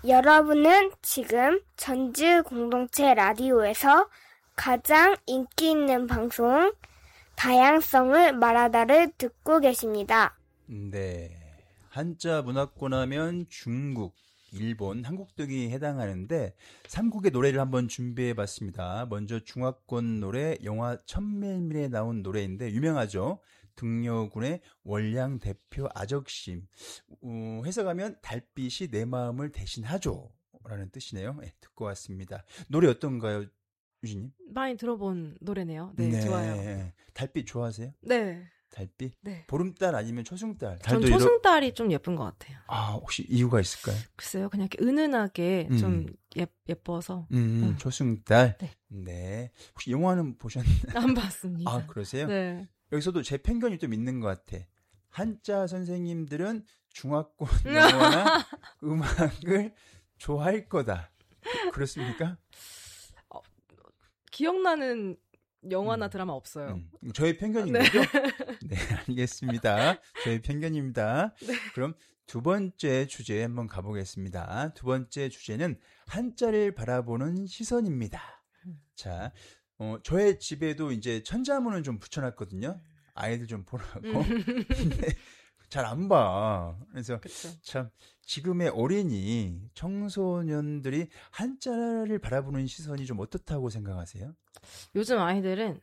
여러분은 지금 전주 공동체 라디오에서 가장 인기 있는 방송 다양성을 말하다를 듣고 계십니다. 네, 한자 문화권 하면 중국, 일본, 한국 등이 해당하는데 3국의 노래를 한번 준비해봤습니다. 먼저 중화권 노래, 영화 천밀밀에 나온 노래인데 유명하죠. 등려군의 원량 대표 아적심. 해석하면 달빛이 내 마음을 대신하죠 라는 뜻이네요. 네, 듣고 왔습니다. 노래 어떤가요, 유진님? 많이 들어본 노래네요. 네, 좋아요. 달빛 좋아하세요? 네. 달빛? 네. 보름달 아니면 초승달? 전 초승달이 좀 예쁜 것 같아요. 아, 혹시 이유가 있을까요? 글쎄요, 그냥 이렇게 은은하게 좀 예뻐서. 초승달? 네. 네. 혹시 영화는 보셨나요? 안 봤습니다. 아, 그러세요? 네. 여기서도 제 편견이 좀 있는 것 같아. 한자 선생님들은 중화권 영화나 음악을 좋아할 거다. 그렇습니까? 기억나는 영화나 드라마 없어요. 저의 편견인 네. 거죠? 네, 알겠습니다. 저의 편견입니다. 네. 그럼 두 번째 주제에 한번 가보겠습니다. 두 번째 주제는 한자를 바라보는 시선입니다. 자, 저의 집에도 이제 천자문은 좀 붙여놨거든요. 아이들 좀 보라고. 근데 잘 안 봐. 그래서 그쵸. 참 지금의 어린이 청소년들이 한자를 바라보는 시선이 좀 어떻다고 생각하세요? 요즘 아이들은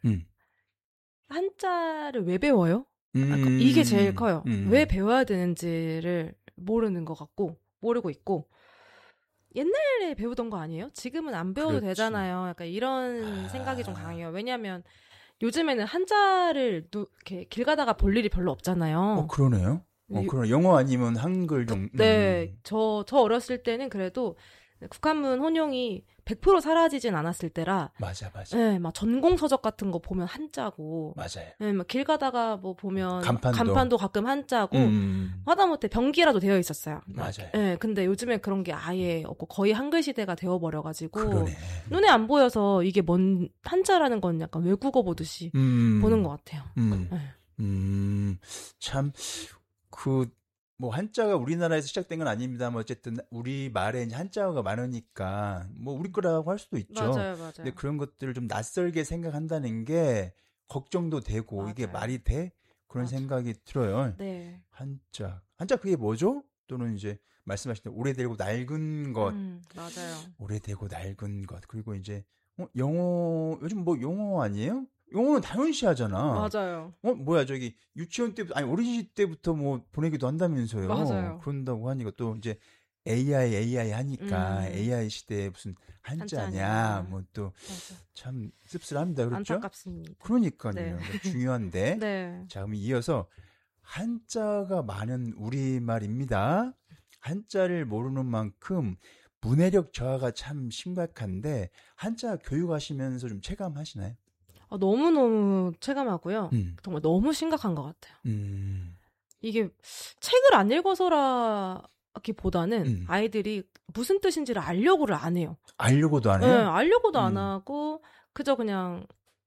한자를 왜 배워요? 이게 제일 커요. 왜 배워야 되는지를 모르는 것 같고 모르고 있고 옛날에 배우던 거 아니에요? 지금은 안 배워도 그렇지. 되잖아요. 약간 이런 생각이 좀 강해요. 왜냐하면 요즘에는 한자를 이렇게 길 가다가 볼 일이 별로 없잖아요. 그러네요. 그럼 영어 아니면 한글 좀. 네, 저 어렸을 때는 그래도 국한문 혼용이 100% 사라지진 않았을 때라. 맞아. 네, 막 전공 서적 같은 거 보면 한자고. 맞아요. 네, 막 길 가다가 뭐 보면 간판도 가끔 한자고. 하다못해 병기라도 되어 있었어요. 맞아요. 네, 근데 요즘에 그런 게 아예 없고 거의 한글 시대가 되어버려가지고 그러네. 눈에 안 보여서 이게 뭔 한자라는 건 약간 외국어 보듯이 보는 것 같아요. 네. 참. 뭐 한자가 우리나라에서 시작된 건 아닙니다만 어쨌든 우리 말에 이제 한자어가 많으니까 뭐 우리 거라고 할 수도 있죠. 맞아요. 근데 그런 것들을 좀 낯설게 생각한다는 게 걱정도 되고 맞아요. 이게 말이 돼? 그런 맞아. 생각이 들어요. 네. 한자 그게 뭐죠? 또는 이제 말씀하신 대로 오래되고 낡은 것. 맞아요. 오래되고 낡은 것. 그리고 이제 영어 요즘 뭐 영어 아니에요? 영어는 당연시 하잖아. 맞아요. 뭐야, 저기, 유치원 때부터, 아니, 어린이집 때부터 뭐, 보내기도 한다면서요. 맞아요. 그런다고 하니까 또, 이제, AI 하니까, AI 시대에 무슨 한자냐, 뭐 또, 참, 씁쓸합니다. 그렇죠? 안타깝습니다. 그러니까요. 네. 중요한데. 네. 자, 그럼 이어서, 한자가 많은 우리말입니다. 한자를 모르는 만큼, 문해력 저하가 참 심각한데, 한자 교육하시면서 좀 체감하시나요? 너무너무 체감하고요. 정말 너무 심각한 것 같아요. 이게 책을 안 읽어서라기보다는 아이들이 무슨 뜻인지를 알려고를 안 해요. 알려고도 안 해요? 네, 알려고도 안 하고 그저 그냥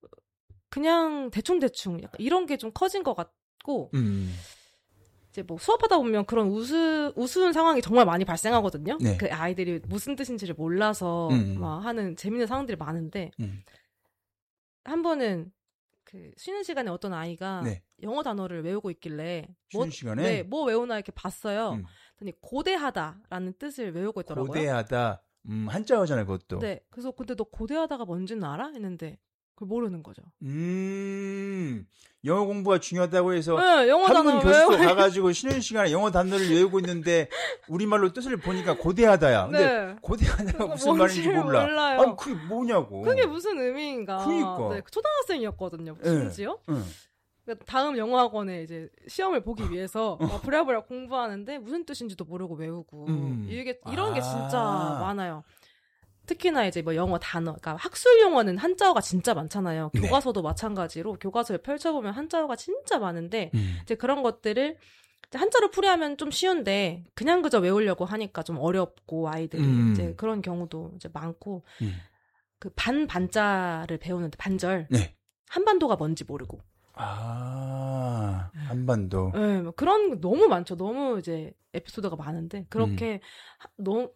대충 약간 이런 게 좀 커진 것 같고 이제 뭐 수업하다 보면 그런 우스운 상황이 정말 많이 발생하거든요. 네. 그 아이들이 무슨 뜻인지를 몰라서 막 하는 재밌는 상황들이 많은데 한 번은 그 쉬는 시간에 어떤 아이가 영어 단어를 외우고 있길래 쉬는 시간에? 네, 뭐 외우나 이렇게 봤어요. 그랬더니 고대하다라는 뜻을 외우고 있더라고요. 고대하다. 한자어잖아요, 그것도. 네. 그래서 근데 너 고대하다가 뭔지는 알아? 했는데 그걸 모르는 거죠. 영어 공부가 중요하다고 해서 네, 영어 한문 단어 교실로 가가지고 쉬는 시간에 영어 단어를 외우고 있는데 우리말로 뜻을 보니까 고대하다야. 근데 네. 고대하다가 무슨 말인지 몰라. 몰라요. 아니 그게 뭐냐고. 그게 무슨 의미인가. 그러니까. 네, 초등학생이었거든요. 심지어. 다음 영어 학원에 이제 시험을 보기 위해서 막 부랴부랴 공부하는데 무슨 뜻인지도 모르고 외우고 이런 게 진짜 많아요. 특히나 이제 뭐 영어 단어, 그러니까 학술 용어는 한자어가 진짜 많잖아요. 교과서도 마찬가지로 교과서를 펼쳐보면 한자어가 진짜 많은데 이제 그런 것들을 이제 한자로 풀이하면 좀 쉬운데 그냥 그저 외우려고 하니까 좀 어렵고 아이들이 이제 그런 경우도 이제 많고 그 반자를 배우는데 반절 한반도가 뭔지 모르고 한반도. 네, 그런 거 너무 많죠. 너무 이제 에피소드가 많은데 그렇게 너무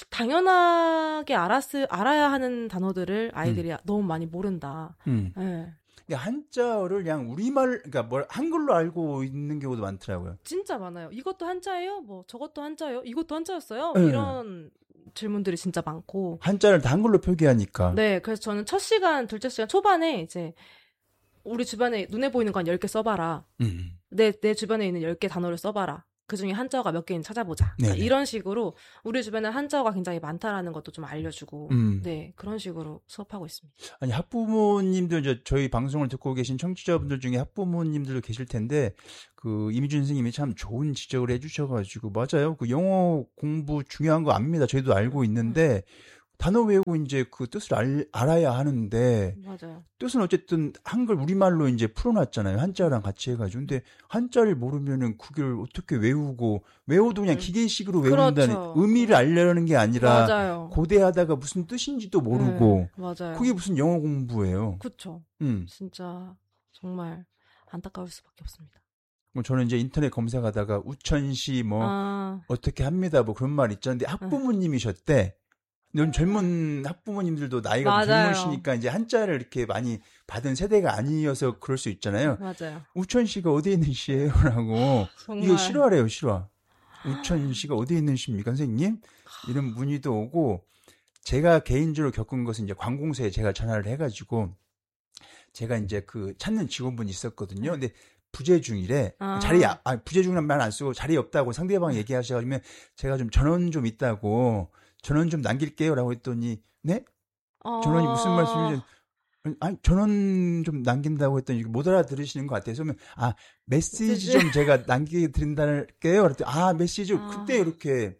당연하게 알아야 하는 단어들을 아이들이 너무 많이 모른다. 네. 한자어를 그냥 우리말, 그러니까 한글로 알고 있는 경우도 많더라고요. 진짜 많아요. 이것도 한자예요? 뭐 저것도 한자예요? 이것도 한자였어요? 이런 질문들이 진짜 많고. 한자를 다 한글로 표기하니까. 네, 그래서 저는 첫 시간, 둘째 시간 초반에 이제 우리 주변에 눈에 보이는 거 한 10개 써봐라. 내 주변에 있는 10개 단어를 써봐라. 그중에 한자어가 몇 개인지 찾아보자. 그러니까 이런 식으로 우리 주변에 한자어가 굉장히 많다라는 것도 좀 알려주고 네, 그런 식으로 수업하고 있습니다. 아니, 학부모님들, 이제 저희 방송을 듣고 계신 청취자분들 중에 학부모님들도 계실 텐데 그 이미준 선생님이 참 좋은 지적을 해주셔가지고 맞아요. 그 영어 공부 중요한 거 압니다. 저희도 알고 있는데 단어 외우고 이제 그 뜻을 알아야 하는데 맞아요. 뜻은 어쨌든 한글 우리말로 이제 풀어놨잖아요. 한자랑 같이 해가지고. 근데 한자를 모르면은 그걸 어떻게 외워도 그냥 기계식으로 외운다는 그렇죠. 의미를 알려는 게 아니라 맞아요. 고대하다가 무슨 뜻인지도 모르고 맞아요. 그게 무슨 영어 공부예요. 그렇죠. 진짜 정말 안타까울 수밖에 없습니다. 저는 이제 인터넷 검색하다가 우천시 어떻게 합니다 뭐 그런 말 있잖아요. 근데 학부모님이셨대. 요즘 젊은 학부모님들도 나이가 맞아요. 젊으시니까 이제 한자를 이렇게 많이 받은 세대가 아니어서 그럴 수 있잖아요. 맞아요. 우천시가 어디에 있는 시예요? 라고. 정말. 이거 실화래요, 실화. 우천시가 어디에 있는 시입니까, 선생님? 이런 문의도 오고, 제가 개인적으로 겪은 것은 이제 관공서에 제가 전화를 해가지고, 제가 이제 그 찾는 직원분이 있었거든요. 근데 부재 중이래. 부재 중이란 말 안 쓰고 자리 없다고 상대방 얘기하셔가지고, 제가 좀 전원 좀 있다고, 전원 좀 남길게요. 라고 했더니, 네? 전원이 무슨 말씀이죠? 아니, 전원 좀 남긴다고 했더니 못 알아들으시는 것 같아서, 메시지 좀 제가 남겨드린다게요. 그랬더니, 메시지, 그때 이렇게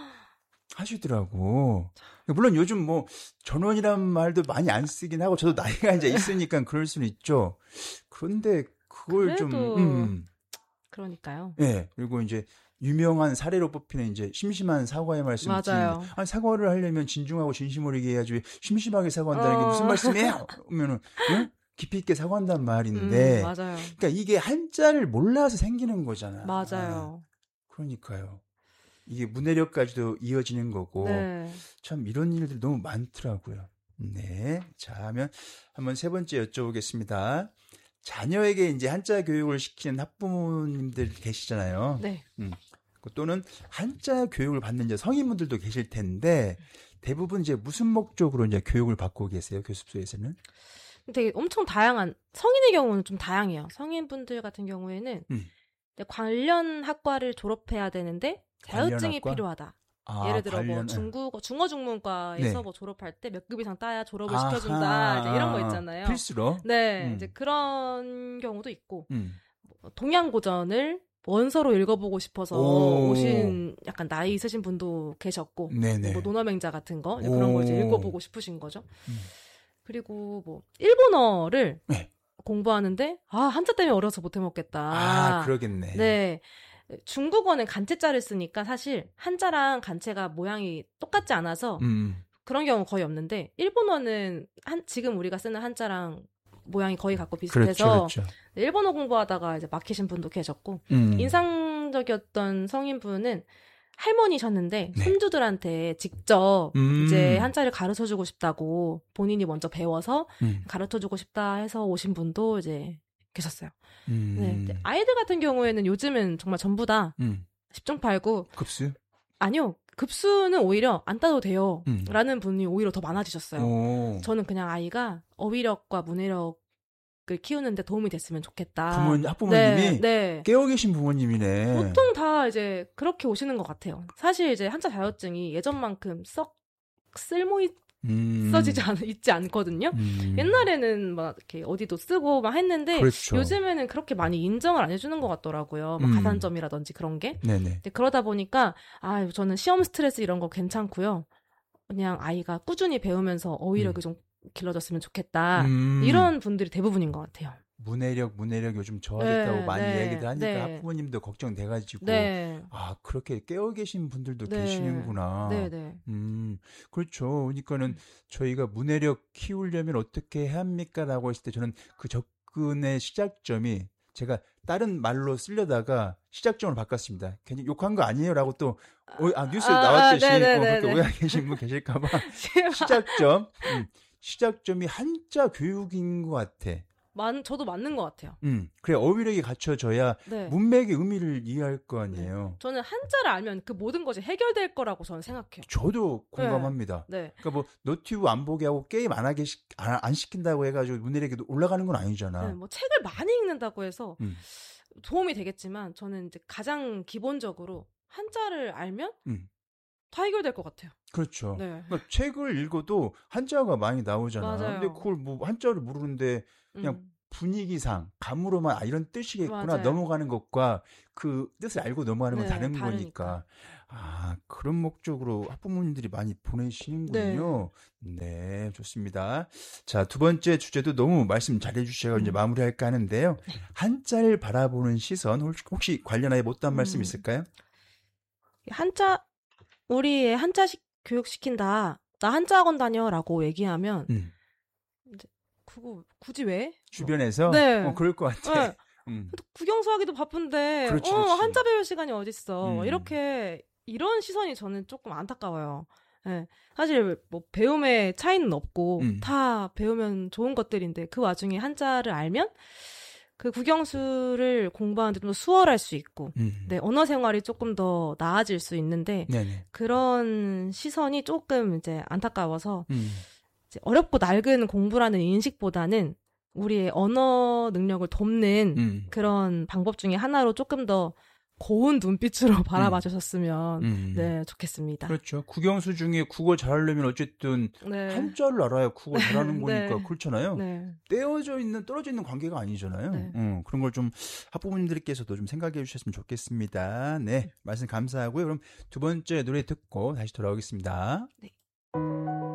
하시더라고. 물론 요즘 뭐, 전원이란 말도 많이 안 쓰긴 하고, 저도 나이가 이제 있으니까 그럴 수는 있죠. 그런데 그걸 좀, 그러니까요. 네. 그리고 이제, 유명한 사례로 뽑히는 이제 심심한 사과의 말씀. 맞아요. 사과를 하려면 진중하고 진심 어리게 해야지 심심하게 사과한다는 게 무슨 말씀이에요? 그러면은 깊이 있게 사과한단 말인데. 맞아요. 그러니까 이게 한자를 몰라서 생기는 거잖아. 맞아요. 그러니까요. 이게 문해력까지도 이어지는 거고. 네. 참 이런 일들이 너무 많더라고요. 네. 자, 하면 한번 세 번째 여쭤보겠습니다. 자녀에게 이제 한자 교육을 시키는 학부모님들 계시잖아요. 네. 또는 한자 교육을 받는 이제 성인분들도 계실 텐데 대부분 이제 무슨 목적으로 이제 교육을 받고 계세요? 교습소에서는? 되게 엄청 다양한 성인의 경우는 좀 다양해요. 성인분들 같은 경우에는 관련 학과를 졸업해야 되는데 자격증이 필요하다. 예를 들어 뭐 중어 중문과에서 뭐 졸업할 때 몇 급 이상 따야 졸업을 시켜준다. 이제 이런 거 있잖아요. 필수로. 네, 이제 그런 경우도 있고 동양고전을 원서로 읽어보고 싶어서 오신 약간 나이 있으신 분도 계셨고, 뭐 논어맹자 같은 거 그런 거 이제 읽어보고 싶으신 거죠. 그리고 뭐 일본어를 공부하는데 한자 때문에 어려서 못 해먹겠다. 그러겠네. 네. 중국어는 간체자를 쓰니까 사실 한자랑 간체가 모양이 똑같지 않아서 그런 경우 거의 없는데 일본어는 지금 우리가 쓰는 한자랑 모양이 거의 같고 비슷해서 그렇죠. 일본어 공부하다가 이제 막히신 분도 계셨고 인상적이었던 성인분은 할머니셨는데 손주들한테 직접 이제 한자를 가르쳐주고 싶다고 본인이 먼저 배워서 가르쳐주고 싶다 해서 오신 분도 이제 계셨어요. 네. 아이들 같은 경우에는 요즘은 정말 전부 다 10중 8구 급수? 아니요. 급수는 오히려 안 따도 돼요. 라는 분이 오히려 더 많아지셨어요. 저는 그냥 아이가 어휘력과 문해력을 키우는데 도움이 됐으면 좋겠다. 학부모님이 네. 깨어 계신 부모님이네. 보통 다 이제 그렇게 오시는 것 같아요. 사실 이제 한자 자격증이 예전만큼 썩 있지 않거든요. 옛날에는 막 이렇게 어디도 쓰고 막 했는데 그렇죠. 요즘에는 그렇게 많이 인정을 안 해주는 것 같더라고요. 막 가산점이라든지 그런 게. 네네. 그러다 보니까 저는 시험 스트레스 이런 거 괜찮고요. 그냥 아이가 꾸준히 배우면서 어휘력이 좀 길러졌으면 좋겠다. 이런 분들이 대부분인 것 같아요. 문해력 요즘 좋아졌다고 많이 얘기들 하니까 학부모님도 걱정돼가지고 그렇게 깨어 계신 분들도 계시는구나. 네네. 그렇죠. 그러니까는 저희가 문해력 키우려면 어떻게 해야 합니까라고 했을 때 저는 접근의 시작점이 제가 다른 말로 쓰려다가 시작점을 바꿨습니다. 괜히 욕한 거 아니에요라고 또 뉴스에 나왔듯이 그렇게 오해하고 계신 분 계실까봐 시작점이 한자 교육인 것 같아. 저도 맞는 것 같아요. 그래 어휘력이 갖춰져야 네. 문맥의 의미를 이해할 거 아니에요. 네. 저는 한자를 알면 그 모든 것이 해결될 거라고 저는 생각해요. 저도 공감합니다. 네. 그러니까 뭐 노트북 안 보게 하고 게임 안 시킨다고 해가지고 문해력이 올라가는 건 아니잖아. 네, 뭐 책을 많이 읽는다고 해서 도움이 되겠지만 저는 이제 가장 기본적으로 한자를 알면 다 해결될 것 같아요. 그렇죠. 네. 그러니까 책을 읽어도 한자가 많이 나오잖아. 맞아요. 근데 그걸 뭐 한자를 모르는데 그냥 분위기상 감으로만 이런 뜻이겠구나 맞아요. 넘어가는 것과 그 뜻을 알고 넘어가는 건 다른 거니까. 그런 목적으로 학부모님들이 많이 보내시는군요. 네, 좋습니다. 자, 두 번째 주제도 너무 말씀 잘해주셔서 이제 마무리할까 하는데요. 한자를 바라보는 시선 혹시 관련하여 못한 말씀 있을까요? 우리 한자 교육시킨다. 나 한자 학원 다녀라고 얘기하면 그거 굳이 왜? 주변에서? 네. 그럴 것 같아. 네. 구경수하기도 바쁜데 그렇지. 한자 배울 시간이 어딨어. 이런 시선이 저는 조금 안타까워요. 네. 사실 뭐 배움의 차이는 없고 다 배우면 좋은 것들인데 그 와중에 한자를 알면 그 국영수를 공부하는데 좀 더 수월할 수 있고, 네, 언어 생활이 조금 더 나아질 수 있는데, 네네. 그런 시선이 조금 이제 안타까워서, 이제 어렵고 낡은 공부라는 인식보다는 우리의 언어 능력을 돕는 그런 방법 중에 하나로 조금 더 고운 눈빛으로 바라봐 주셨으면 네, 좋겠습니다. 그렇죠. 국영수 중에 국어 잘하려면 어쨌든 네. 한자를 알아야 국어 잘하는 네. 거니까 그렇잖아요. 네. 떨어져 있는 관계가 아니잖아요. 네. 그런 걸 좀 학부모님들께서도 좀 생각해 주셨으면 좋겠습니다. 네, 말씀 감사하고요. 그럼 두 번째 노래 듣고 다시 돌아오겠습니다. 네.